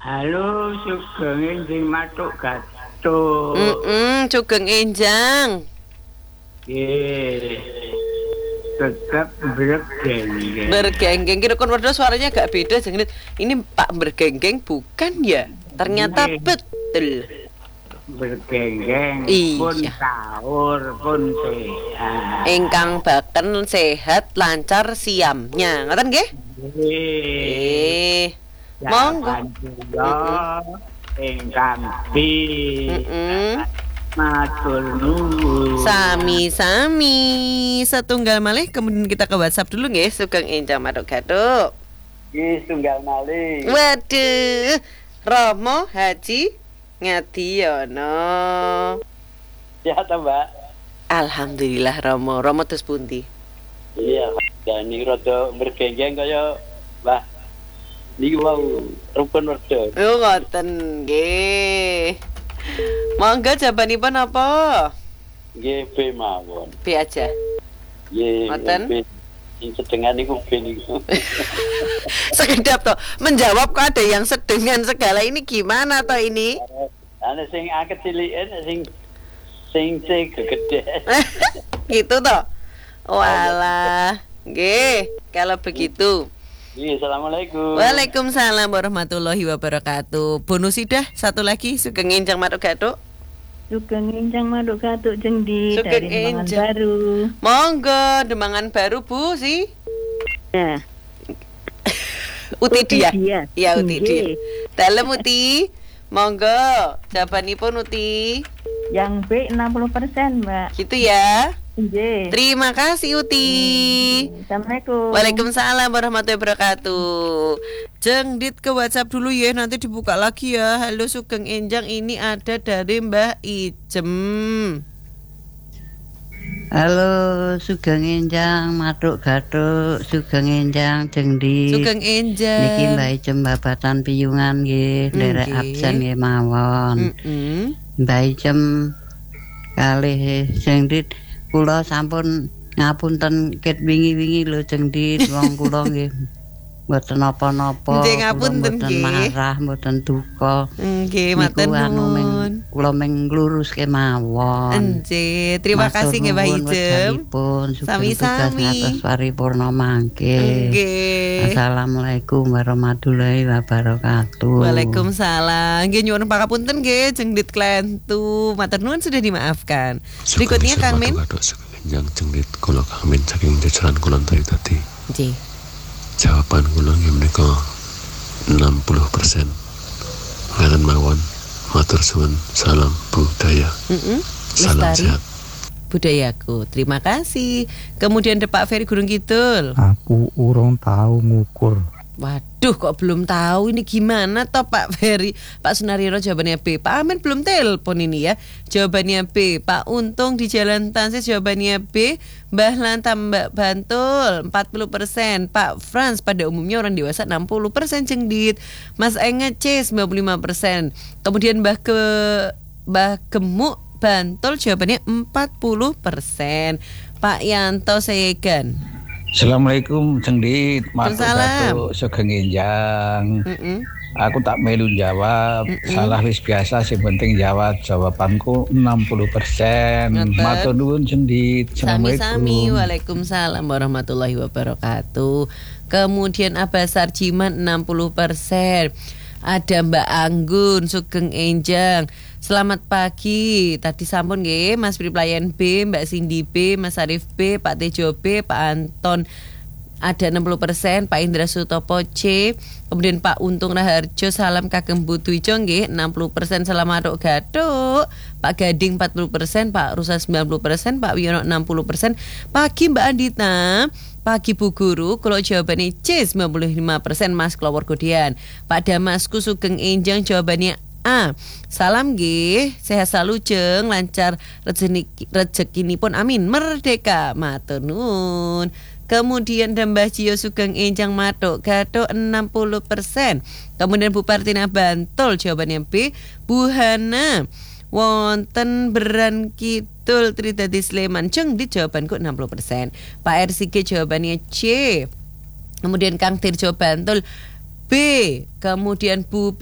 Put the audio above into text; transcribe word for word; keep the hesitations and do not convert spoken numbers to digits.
Halo, Sugeng Enjing Matuk Gatuk. Mm-mm, Sugeng Enjang. Nggih. Tetap bergenggeng. Bergenggeng. Kira kon wedhus suaranya agak beda jenenge. Ini Pak bergenggeng bukan ya? Ternyata Nggih. betul. Bergenggeng pun Iya. sahur pun sehat. Ingkang baken sehat lancar siamnya. Ngoten nggih? Nggih. Eh. Monggo. Kula ingkang bi. Mm-mm. Matur nuwun. Sami-sami. Setunggal malih kemudian kita ke WhatsApp dulu nggih, Sugeng Enjang Matuk Gatuk. Nggih, tunggal malih. Waduh, Romo Haji Ngadiono. Ya ta, Mbak. Alhamdulillah Romo, Romo terus pundi? Iya, Dani rada bergenggeng kaya Mbah. Niki wau rukun wedhus. Oh, ngoten nggih. Monggo jawabanipun apa? Nggih B mawon. B aja. Nggih. Ngoten. Sing sedengan niku B niku. Sekedap toh, menjawab kok ada yang sedengan segala ini gimana toh ini? Ana sing akeh ciliken sing sing C gegede. Gitu toh. Walah. Nggih, kalau begitu. Iya, assalamualaikum. Waalaikumsalam warahmatullahi wabarakatuh. Bonus sidah satu lagi Sugeng Enjang Matuk Gatuk. Sugeng Enjang Matuk Gatuk jeung di Sugeng dari Demangan Enjang. Baru. Monggo Demangan Baru Bu sih. Ya. Uti dia. Dia. Ya Uti dia. Nggih. Dalem Uti. Monggo jawabanipun Uti. Yang B enam puluh persen, Mbak. Gitu ya. Nggih. Terima kasih Uti. Assalamualaikum. Waalaikumsalam warahmatullahi wabarakatuh. Jeng dit ke WhatsApp dulu ya, nanti dibuka lagi ya. Halo Sugeng Enjang, ini ada dari Mbah Ijem. Halo Sugeng Enjang Matuk Gatuk, Sugeng Enjang jeung ndi? Sugeng Enjang. Niki Mbak Ijem babatan piyungan nggih, nderek Nggih. absen nggih mawon. Mm-mm. Mbak Ijem kalih jeung dit kula sampun ngapunten ket wingi-wingi lho jeung dit wong kula nggih mboten napa-napa. Nggih, ngapunten, Mboten nggih. marah, mboten duka. Nggih, Niku matur anu meng nuwun. kula meng ngluruske mawon. Nggih, terima kasih nggih Mbah Ijem. Sami-sami. Sami-sami. Atas paripurna mangke. Nggih. Assalamualaikum warahmatullahi wabarakatuh. Waalaikumsalam. Nggih nyuwun pangapunten nggih jeung dit klentu. Matur nuwun sudah dimaafkan. Berikutnya Kang Min. Yang jenglit kula Kang Min saking jajaran kula tadi tadi. Nggih. Jawaban kula nggih menika enam puluh persen. Ngaten mawon. Matur suwun. Salam budaya. Mm-mm. Salam Lestari sehat. budayaku. Terima kasih. Kemudian ada Pak Ferry Gunung Kidul. Aku urung tahu ngukur. Waduh, kok belum tahu ini gimana toh Pak Ferry? Pak Sunaryono jawabannya B. Pak Amin belum telepon ini ya. Jawabannya B. Pak Untung di Jalan Tansis jawabannya B. Mbah Lantam Mbak Bantul empat puluh persen. Pak Frans pada umumnya orang dewasa enam puluh persen cengdit. Mas Enge C sembilan puluh lima persen. Kemudian Mbah ke Mbah Gemuk Bantul jawabannya empat puluh persen. Pak Yanto Segan. Assalamualaikum Cengdit, Matuk Waalaikumsalam. Gatuk, Sugeng Enjang. Mm-mm. Aku tak melu jawab. Mm-mm. Salah wis biasa, sing penting jawab. Jawabanku enam puluh persen. Ngoten. Matur nuwun Cengdit. Sami-sami. Assalamualaikum. Waalaikumsalam warahmatullahi wabarakatuh. Kemudian Abbas Sarjiman enam puluh persen. Ada Mbak Anggun Sugeng Enjang. Selamat pagi. Tadi sampun nggih Mas Priplayan B, Mbak Cindy B, Mas Arif B, Pak Tejo B, Pak Anton ada enam puluh persen, Pak Indra Sutopo C, kemudian Pak Untung Raharjo salam Kagem Butuijo nggih enam puluh persen salam Matuk Gatuk, Pak Gading empat puluh persen, Pak Rusa sembilan puluh persen, Pak Wiono enam puluh persen. Pagi Mbak Andita, pagi Bu Guru, kalau jawabannya C sembilan puluh lima persen Mas Klowor Godian. Pak Damasku Sugeng Enjang jawabannya A. Salam nggih, sehat selalu jeng, lancar rezeki rezekinipun amin. Merdeka, matur nuwun. Kemudian Mbah Cio Sugeng Enjang Matuk Gatuk enam puluh persen. Kemudian Bu Partina Bantul jawabannya B. Bu Hana wonten Beran Kidul Tridadi Sleman jeng di jawabanku enam puluh persen. Pak R C G jawabannya C. Kemudian Kang Tirjo Bantul B. Kemudian Bu